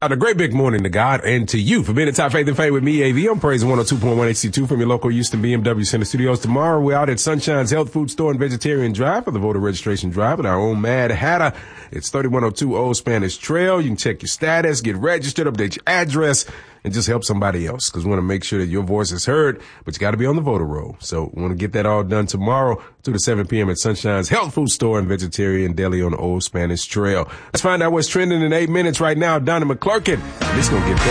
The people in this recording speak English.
A great big morning to God and to you for being at Top Faith and Fame with me, AV. I'm praising 102.1 HC2 from your local Houston BMW Center Studios. Tomorrow, we're out at Sunshine's Health Food Store and Vegetarian Drive for the voter registration drive with our own Mad Hatter. It's 3102 Old Spanish Trail. You can check your status, get registered, update your address, and just help somebody else, because we want to make sure that your voice is heard, but you got to be on the voter roll. So we want to get that all done tomorrow, 2 to 7 p.m. at Sunshine's Health Food Store and Vegetarian Deli on the Old Spanish Trail. Let's find out what's trending in 8 minutes right now. Donnie McClurkin, he's going to get that.